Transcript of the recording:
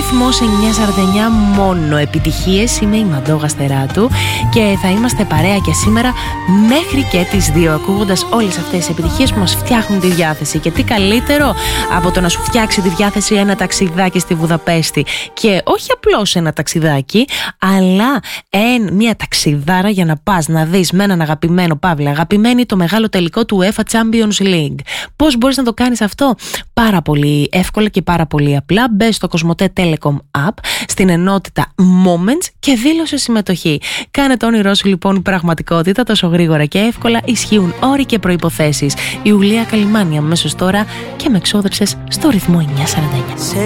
ρυθμός 949, μόνο επιτυχίες. Είμαι η Μαντώ Γαστεράτου και θα είμαστε παρέα και σήμερα μέχρι και τις 2, ακούγοντας όλες αυτές τις επιτυχίες που μας φτιάχνουν τη διάθεση. Και τι καλύτερο από το να σου φτιάξει τη διάθεση ένα ταξιδάκι στη Βουδαπέστη. Και όχι απλώς ένα ταξιδάκι, αλλά μια ταξιδάρα για να πας να δεις με έναν αγαπημένο, παύλα αγαπημένη, το μεγάλο τελικό του UEFA Champions League. Πώς μπορείς να το κάνεις αυτό? Πάρα πολύ εύκολα και πάρα πολύ απλά. Μπες στο Cosmote Telecom App, στην ενότητα Moments και δήλωσε συμμετοχή. Κάνε το όνειρό σου λοιπόν πραγματικότητα τόσο γρήγορα και εύκολα. Ισχύουν όροι και προϋποθέσεις. Η Ιουλία Καλιμάνη αμέσως τώρα και με εξόδεψες στο ρυθμό 949.